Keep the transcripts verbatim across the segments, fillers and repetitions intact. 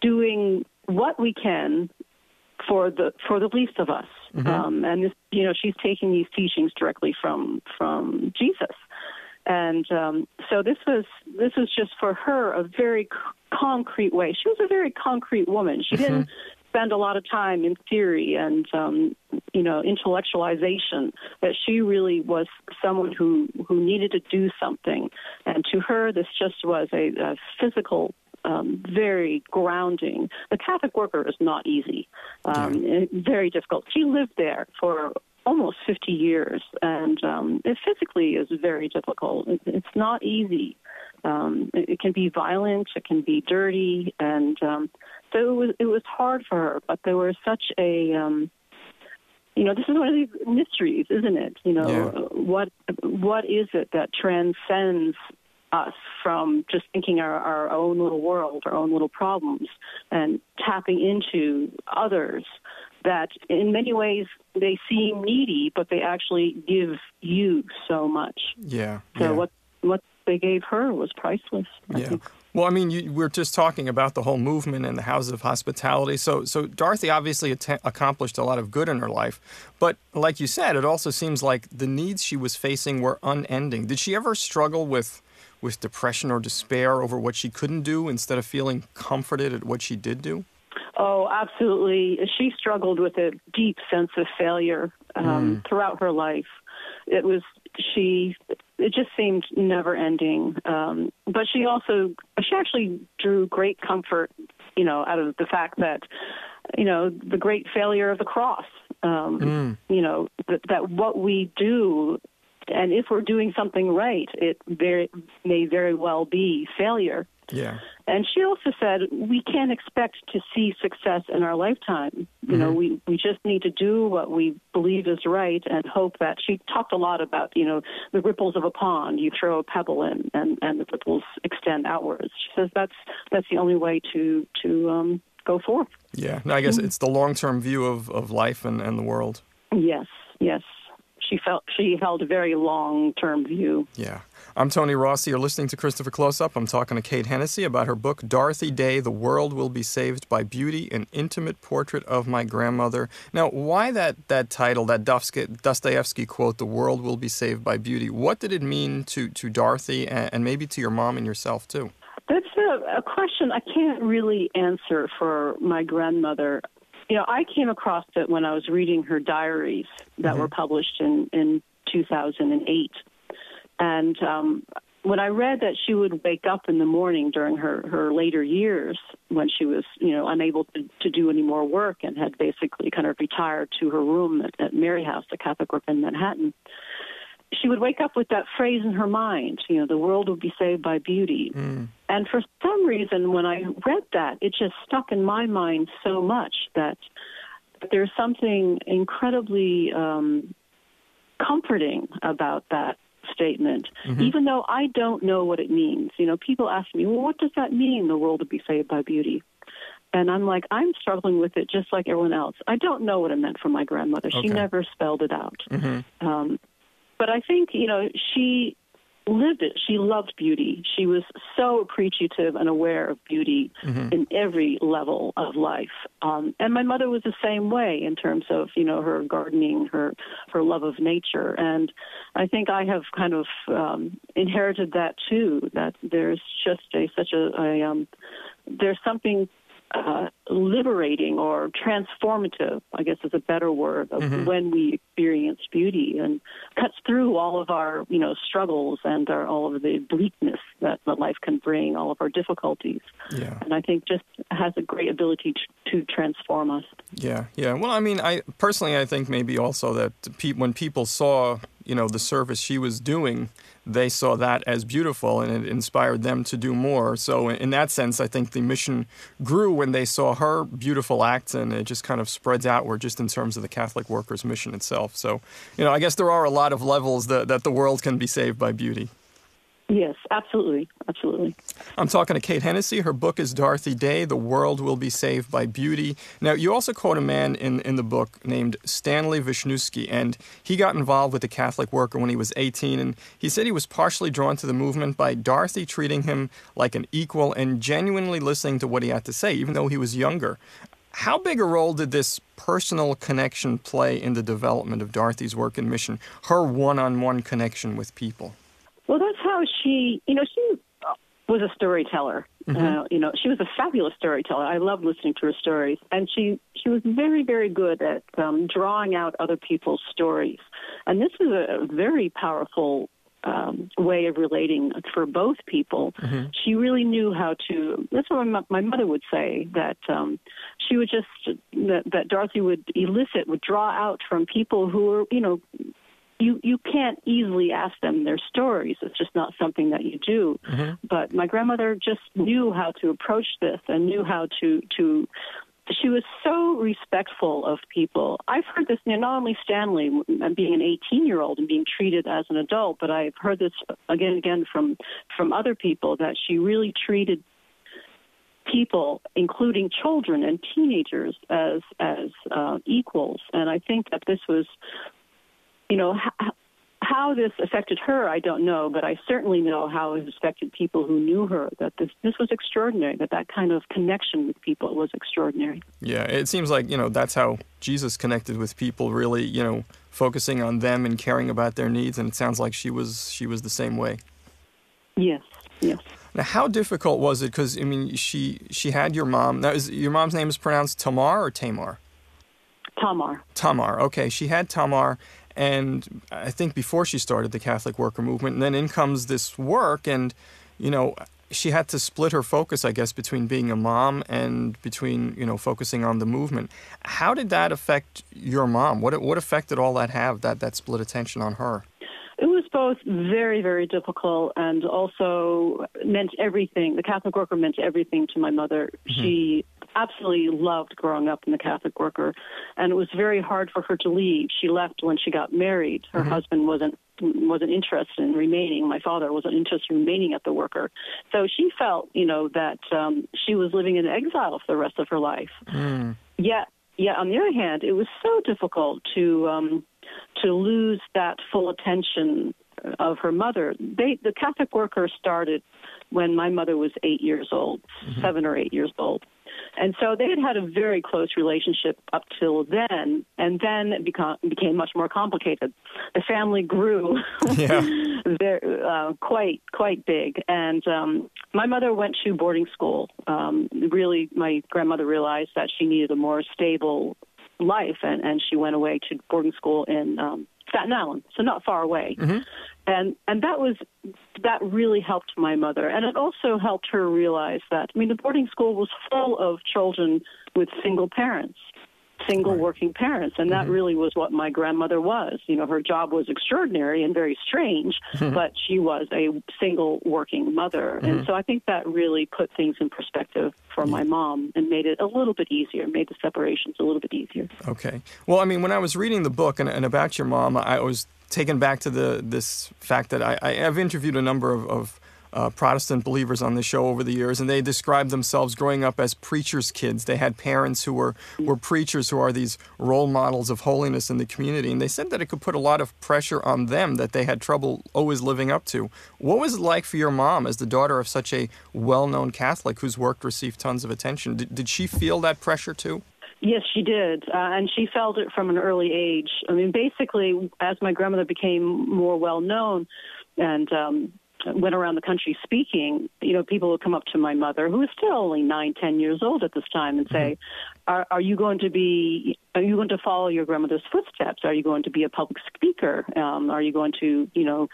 doing what we can for the for the least of us. Mm-hmm. Um, and this, you know, she's taking these teachings directly from from Jesus. And um, so this was this was just for her a very c- concrete way. She was a very concrete woman. She mm-hmm. didn't spend a lot of time in theory and um, you know intellectualization. But she really was someone who who needed to do something. And to her, this just was a, a physical, um, very grounding. The Catholic worker is not easy. Um, yeah. Very difficult. She lived there for almost fifty years, and um, it physically is very difficult. It, it's not easy. Um, it, it can be violent, it can be dirty, and um, so it was it was hard for her. But there was such a, um, you know, this is one of these mysteries, isn't it? You know, yeah. what what is it that transcends us from just thinking our, our own little world, our own little problems, and tapping into others that in many ways they seem needy, but they actually give you so much. Yeah. So yeah. what what they gave her was priceless, I yeah. think. Well, I mean, you, we're just talking about the whole movement and the houses of hospitality. So, so Dorothy obviously att- accomplished a lot of good in her life. But like you said, it also seems like the needs she was facing were unending. Did she ever struggle with with depression or despair over what she couldn't do instead of feeling comforted at what she did do? Oh, absolutely. She struggled with a deep sense of failure um, mm. throughout her life. It was, she, it just seemed never ending. Um, but she also, she actually drew great comfort, you know, out of the fact that, you know, the great failure of the cross, um, mm. you know, that, that what we do, and if we're doing something right, it very, may very well be failure. Yeah. And she also said, we can't expect to see success in our lifetime. You mm-hmm. know, we, we just need to do what we believe is right and hope that she talked a lot about, you know, the ripples of a pond. You throw a pebble in and, and the ripples extend outwards. She says that's that's the only way to, to um, go forth. Yeah. No, I guess mm-hmm. it's the long-term view of, of life and, and the world. Yes, yes. She felt she held a very long-term view. Yeah. I'm Tony Rossi. You're listening to Christopher Close-Up. I'm talking to Kate Hennessy about her book, Dorothy Day, The World Will Be Saved by Beauty, An Intimate Portrait of My Grandmother. Now, why that, that title, that Dostoevsky quote, The World Will Be Saved by Beauty? What did it mean to, to Dorothy and, and maybe to your mom and yourself, too? That's a, a question I can't really answer for my grandmother. You know, I came across it when I was reading her diaries that mm-hmm. were published in, in two thousand eight. And um, when I read that she would wake up in the morning during her, her later years when she was, you know, unable to, to do any more work and had basically kind of retired to her room at, at Mary House, the Catholic work in Manhattan, she would wake up with that phrase in her mind, you know, the world will be saved by beauty. Mm. And for some reason, when I read that, it just stuck in my mind so much that there's something incredibly um, comforting about that statement, mm-hmm. even though I don't know what it means. You know, people ask me, well, what does that mean, the world will be saved by beauty? And I'm like, I'm struggling with it just like everyone else. I don't know what it meant for my grandmother. Okay. She never spelled it out. Mm-hmm. Um, but I think, you know, she lived it. She loved beauty. She was so appreciative and aware of beauty mm-hmm. in every level of life. Um, and my mother was the same way in terms of, you know, her gardening, her her love of nature. And I think I have kind of um, inherited that too, that there's just a such a, a um, there's something Uh, liberating or transformative, I guess is a better word, of mm-hmm. when we experience beauty and cuts through all of our, you know, struggles and our, all of the bleakness that, that life can bring, all of our difficulties. Yeah. And I think just has a great ability to, to transform us. Yeah, yeah. Well, I mean, I personally, I think maybe also that pe- when people saw, you know, the service she was doing, they saw that as beautiful and it inspired them to do more. So in that sense, I think the mission grew when they saw her beautiful acts, and it just kind of spreads outward just in terms of the Catholic Workers' Mission itself. So, you know, I guess there are a lot of levels that, that the world can be saved by beauty. Yes, absolutely, absolutely. I'm talking to Kate Hennessy. Her book is Dorothy Day, The World Will Be Saved by Beauty. Now, you also quote a man in, in the book named Stanley Wisniewski, and he got involved with the Catholic Worker when he was eighteen, and he said he was partially drawn to the movement by Dorothy treating him like an equal and genuinely listening to what he had to say, even though he was younger. How big a role did this personal connection play in the development of Dorothy's work and mission, her one-on-one connection with people? Well, that's how she, you know, she was a storyteller. Mm-hmm. Uh, you know, she was a fabulous storyteller. I loved listening to her stories. And she, she was very, very good at um, drawing out other people's stories. And this is a very powerful um, way of relating for both people. Mm-hmm. She really knew how to, that's what my, my mother would say, that um, she would just, that, that Dorothy would elicit, would draw out from people who were, you know, You you can't easily ask them their stories. It's just not something that you do. Mm-hmm. But my grandmother just knew how to approach this and knew how to, to she was so respectful of people. I've heard this, you know, not only Stanley, being an eighteen-year-old and being treated as an adult, but I've heard this again and again from, from other people, that she really treated people, including children and teenagers, as, as uh, equals. And I think that this was... You know, how, how this affected her, I don't know, but I certainly know how it affected people who knew her, that this, this was extraordinary, that that kind of connection with people was extraordinary. Yeah, it seems like, you know, that's how Jesus connected with people, really, you know, focusing on them and caring about their needs, and it sounds like she was she was the same way. Yes, yes. Now, how difficult was it? Because, I mean, she, she had your mom. Now, is your mom's name is pronounced Tamar or Tamar? Tamar. Tamar, okay. She had Tamar. And I think before she started the Catholic Worker Movement, and then in comes this work, and, you know, she had to split her focus, I guess, between being a mom and between, you know, focusing on the movement. How did that affect your mom? What what effect did all that have, that, that split attention on her? It was both very, very difficult and also meant everything. The Catholic Worker meant everything to my mother. Mm-hmm. She absolutely loved growing up in the Catholic Worker, and it was very hard for her to leave. She left when she got married. Her mm-hmm. husband wasn't wasn't interested in remaining. My father wasn't interested in remaining at the Worker. So she felt, you know, that um, she was living in exile for the rest of her life. Mm. Yet, yet, on the other hand, it was so difficult to um, to lose that full attention of her mother. They, the Catholic Worker started when my mother was eight years old, mm-hmm. seven or eight years old. And so they had had a very close relationship up till then, and then it become, became much more complicated. The family grew yeah. very, uh, quite quite big, and um, my mother went to boarding school. Um, really, my grandmother realized that she needed a more stable life, and, and she went away to boarding school in um, Staten Island, so not far away. Mm-hmm. And and that was that really helped my mother, and it also helped her realize that, I mean, the boarding school was full of children with single parents, single right. working parents, and that mm-hmm. really was what my grandmother was. You know, her job was extraordinary and very strange, mm-hmm. but she was a single working mother, mm-hmm. and so I think that really put things in perspective for my mom and made it a little bit easier, made the separations a little bit easier. Okay. Well, I mean, when I was reading the book and, and about your mom, I was taken back to the this fact that I, I have interviewed a number of, of uh, Protestant believers on this show over the years, and they described themselves growing up as preachers' kids. They had parents who were, were preachers, who are these role models of holiness in the community, and they said that it could put a lot of pressure on them that they had trouble always living up to. What was it like for your mom as the daughter of such a well-known Catholic whose work received tons of attention? Did, did she feel that pressure too? Yes, she did, uh, and she felt it from an early age. I mean, basically, as my grandmother became more well-known and um, went around the country speaking, you know, people would come up to my mother, who was still only nine, ten years old at this time, and say, mm-hmm. are, are you going to be, are you going to follow your grandmother's footsteps? Are you going to be a public speaker? Um, are you going to, you know,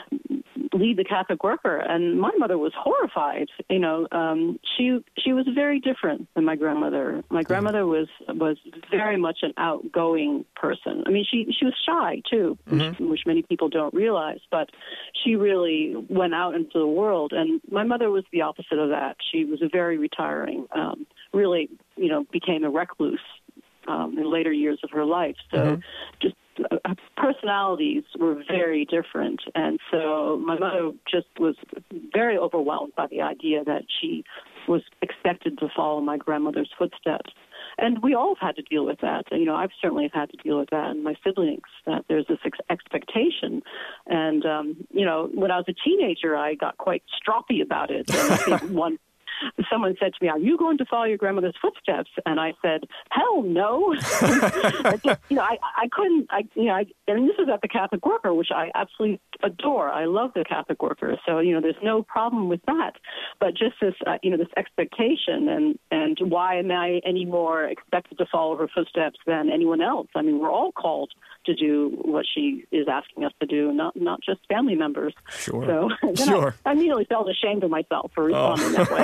lead the Catholic Worker? And my mother was horrified. You know, um, she she was very different than my grandmother. My grandmother was was very much an outgoing person. I mean, she she was shy too, mm-hmm. which, which many people don't realize. But she really went out into the world. And my mother was the opposite of that. She was a very retiring. Um, really, you know, became a recluse um, in later years of her life. So, mm-hmm. just a personalities were very different. And so my mother just was very overwhelmed by the idea that she was expected to follow my grandmother's footsteps. And we all have had to deal with that. You know, I've certainly had to deal with that, and my siblings, that there's this ex- expectation. And, um, you know, when I was a teenager, I got quite stroppy about it. And I think one someone said to me, "Are you going to follow your grandmother's footsteps?" And I said, "Hell no." I just, you know, I, I couldn't, I, you know, I, and this is at the Catholic Worker, which I absolutely adore. I love the Catholic Worker. So, you know, there's no problem with that. But just this, uh, you know, this expectation, and, and why am I any more expected to follow her footsteps than anyone else? I mean, we're all called to do what she is asking us to do, not not just family members. Sure. So sure. I, I immediately felt ashamed of myself for responding oh. that way.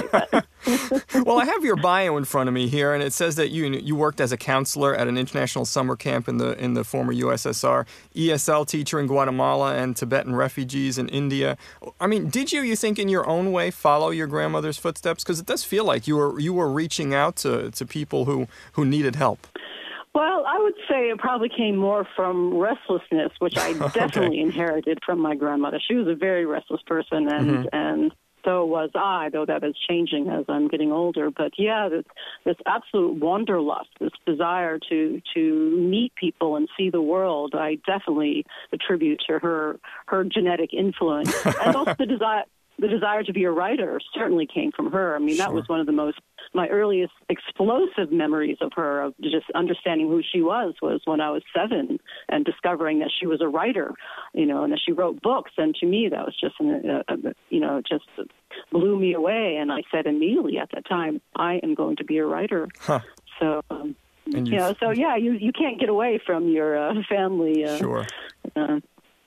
But. Well, I have your bio in front of me here, and it says that you you worked as a counselor at an international summer camp in the in the former U S S R, E S L teacher in Guatemala, and Tibetan refugees in India. I mean, did you, you think, in your own way, follow your grandmother's footsteps? Because it does feel like you were you were reaching out to, to people who, who needed help. Well, I would say it probably came more from restlessness, which I definitely okay. inherited from my grandmother. She was a very restless person, and mm-hmm. and so was I, though that is changing as I'm getting older. But yeah, this, this absolute wanderlust, this desire to to meet people and see the world, I definitely attribute to her her genetic influence, and also the desire. The desire to be a writer certainly came from her. I mean, sure. that was one of the most, my earliest explosive memories of her, of just understanding who she was, was when I was seven and discovering that she was a writer, you know, and that she wrote books. And to me, that was just, an, a, a, you know, just blew me away. And I said immediately at that time, I am going to be a writer. Huh. So, um, you know, so yeah, you, you can't get away from your uh, family. Uh, sure. Uh,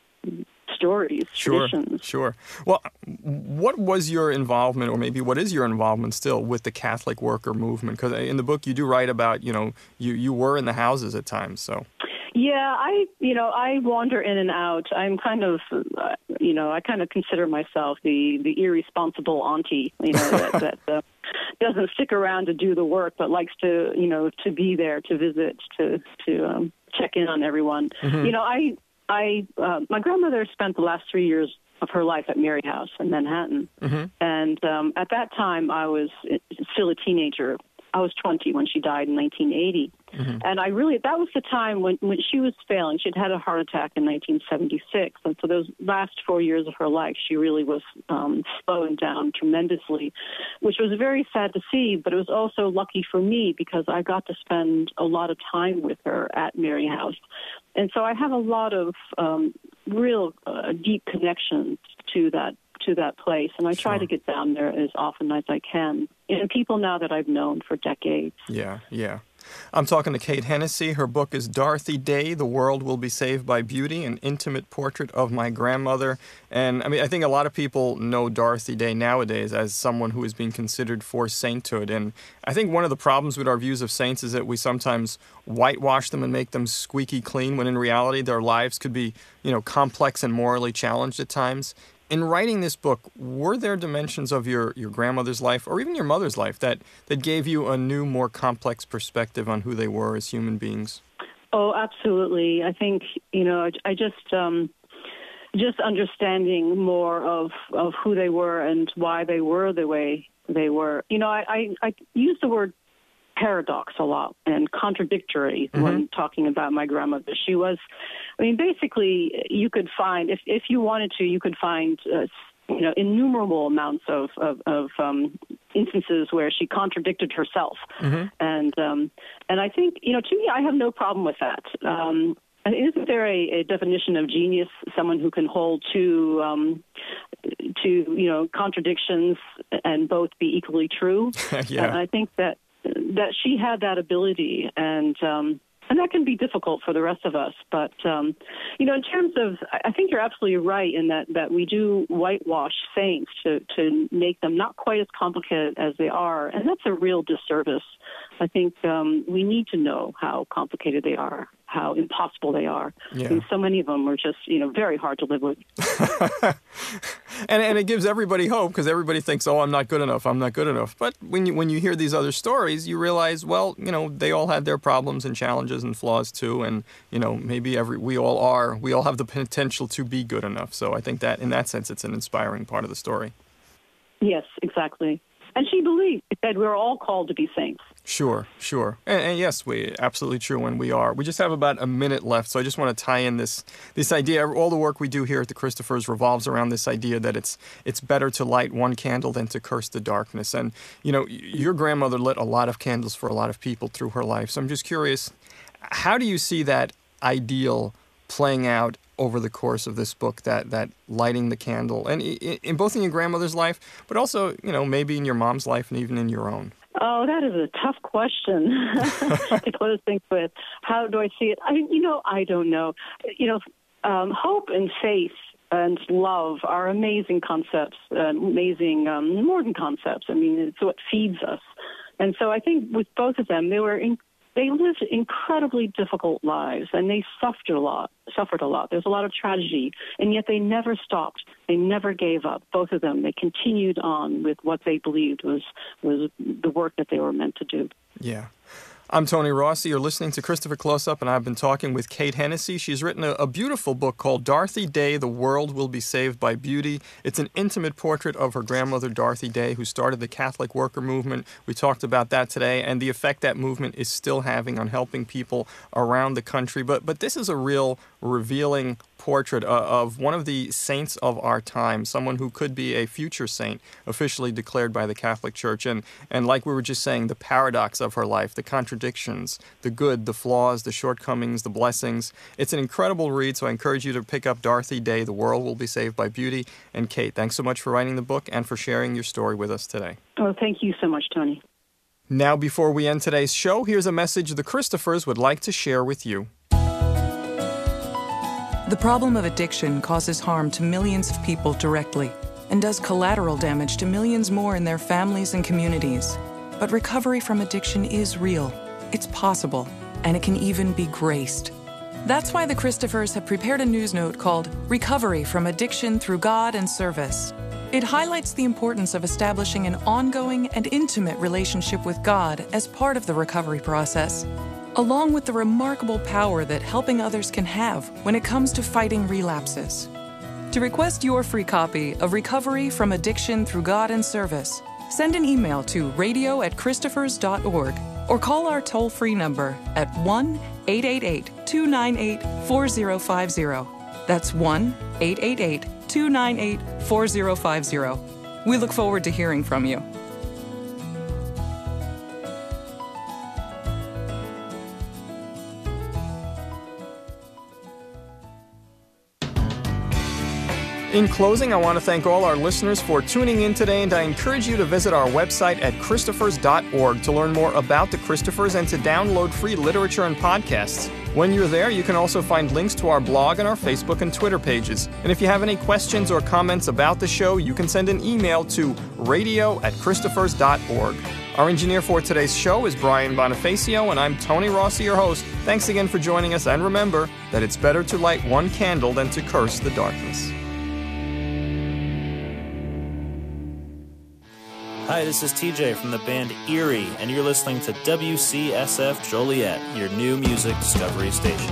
stories, sure, traditions. Sure. Well, what was your involvement, or maybe what is your involvement still, with the Catholic worker movement? Because in the book you do write about, you know, you, you were in the houses at times, so. Yeah, I, you know, I wander in and out. I'm kind of, uh, you know, I kind of consider myself the, the irresponsible auntie, you know, that, that uh, doesn't stick around to do the work, but likes to, you know, to be there, to visit, to, to um, check in on everyone. Mm-hmm. You know, I, I, uh, my grandmother spent the last three years of her life at Mary House in Manhattan. Mm-hmm. And um, at that time, I was still a teenager. I was twenty when she died in nineteen eighty. Mm-hmm. And I really, that was the time when, when she was failing. She'd had a heart attack in nineteen seventy-six. And for those last four years of her life, she really was um, slowing down tremendously, which was very sad to see. But it was also lucky for me because I got to spend a lot of time with her at Mary House. And so I have a lot of um, real uh, deep connections to that to that place, and I try sure. to get down there as often as I can. And people now that I've known for decades. Yeah, yeah. I'm talking to Kate Hennessy. Her book is Dorothy Day, The World Will Be Saved by Beauty, an intimate portrait of my grandmother. And, I mean, I think a lot of people know Dorothy Day nowadays as someone who is being considered for sainthood. And I think one of the problems with our views of saints is that we sometimes whitewash them and make them squeaky clean, when in reality their lives could be, you know, complex and morally challenged at times. In writing this book, were there dimensions of your, your grandmother's life, or even your mother's life, that, that gave you a new, more complex perspective on who they were as human beings? Oh, absolutely. I think, you know, I, I just um, just understanding more of, of who they were and why they were the way they were. You know, I, I, I use the word paradox a lot and contradictory mm-hmm. when talking about my grandmother. She was, I mean, basically, you could find, if, if you wanted to, you could find, uh, you know, innumerable amounts of, of, of um, instances where she contradicted herself. Mm-hmm. And um, and I think, you know, to me, I have no problem with that. Um, isn't there a, a definition of genius, someone who can hold two, um, two, you know, contradictions and both be equally true? Yeah. And I think that that she had that ability, and um, and that can be difficult for the rest of us. But, um, you know, in terms of, I think you're absolutely right in that, that we do whitewash saints to, to make them not quite as complicated as they are, and that's a real disservice I think um, we need to know how complicated they are, how impossible they are. Yeah. And so many of them are just, you know, very hard to live with. and and it gives everybody hope because everybody thinks, oh, I'm not good enough, I'm not good enough. But when you when you hear these other stories, you realize, well, you know, they all had their problems and challenges and flaws too, and you know, maybe every we all are, we all have the potential to be good enough. So I think that in that sense, it's an inspiring part of the story. Yes, exactly. And she believed that we're all called to be saints. Sure, sure. And, and yes, we absolutely true, and we are. We just have about a minute left, so I just want to tie in this this idea. All the work we do here at the Christophers revolves around this idea that it's it's better to light one candle than to curse the darkness. And, you know, your grandmother lit a lot of candles for a lot of people through her life. So I'm just curious, how do you see that ideal playing out over the course of this book, that that lighting the candle, and in, in both in your grandmother's life, but also, you know, maybe in your mom's life and even in your own? Oh, that is a tough question to close things with. How do I see it? I, you know, I don't know. You know, um, hope and faith and love are amazing concepts, uh, amazing um, modern concepps. I mean, it's what feeds us. And so I think with both of them, they were in, they lived incredibly difficult lives, and they suffered a lot. Suffered a lot. There's a lot of tragedy, and yet they never stopped. They never gave up. Both of them. They continued on with what they believed was was the work that they were meant to do. Yeah. I'm Tony Rossi. You're listening to Christopher Close-Up, and I've been talking with Kate Hennessy. She's written a, a beautiful book called Dorothy Day, The World Will Be Saved by Beauty. It's an intimate portrait of her grandmother, Dorothy Day, who started the Catholic worker movement. We talked about that today, and the effect that movement is still having on helping people around the country. But, but this is a real revealing portrait of one of the saints of our time, someone who could be a future saint, officially declared by the Catholic Church. And, and like we were just saying, the paradox of her life, the contradictions, the good, the flaws, the shortcomings, the blessings. It's an incredible read, so I encourage you to pick up Dorothy Day, The World Will Be Saved by Beauty. And Kate, thanks so much for writing the book and for sharing your story with us today. Oh, thank you so much, Tony. Now, before we end today's show, here's a message the Christophers would like to share with you. The problem of addiction causes harm to millions of people directly and does collateral damage to millions more in their families and communities. But recovery from addiction is real, it's possible, and it can even be graced. That's why the Christophers have prepared a news note called Recovery from Addiction Through God and Service. It highlights the importance of establishing an ongoing and intimate relationship with God as part of the recovery process, along with the remarkable power that helping others can have when it comes to fighting relapses. To request your free copy of Recovery from Addiction Through God and Service, send an email to radio at christophers dot org or call our toll-free number at one eight eight eight, two nine eight, four zero five zero. That's one eight eight eight, two nine eight, four zero five zero. We look forward to hearing from you. In closing, I want to thank all our listeners for tuning in today, and I encourage you to visit our website at christophers dot org to learn more about the Christophers and to download free literature and podcasts. When you're there, you can also find links to our blog and our Facebook and Twitter pages. And if you have any questions or comments about the show, you can send an email to radio at christophers dot org. Our engineer for today's show is Brian Bonifacio, and I'm Tony Rossi, your host. Thanks again for joining us, and remember that it's better to light one candle than to curse the darkness. Hi, this is T J from the band Erie, and you're listening to W C S F Joliet, your new music discovery station.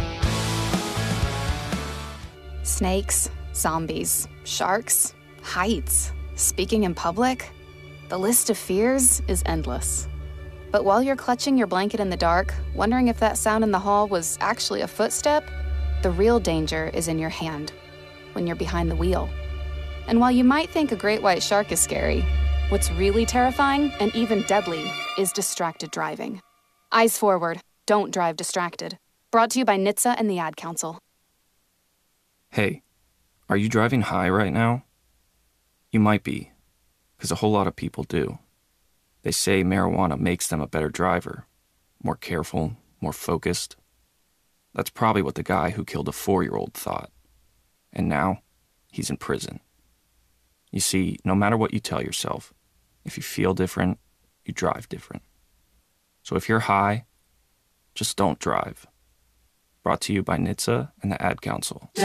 Snakes, zombies, sharks, heights, speaking in public. The list of fears is endless. But while you're clutching your blanket in the dark, wondering if that sound in the hall was actually a footstep, the real danger is in your hand, when you're behind the wheel. And while you might think a great white shark is scary, what's really terrifying and even deadly is distracted driving. Eyes forward, don't drive distracted. Brought to you by N H T S A and the Ad Council. Hey, are you driving high right now? You might be, because a whole lot of people do. They say marijuana makes them a better driver, more careful, more focused. That's probably what the guy who killed a four-year-old thought. And now, he's in prison. You see, no matter what you tell yourself, if you feel different, you drive different. So if you're high, just don't drive. Brought to you by N H T S A and the Ad Council.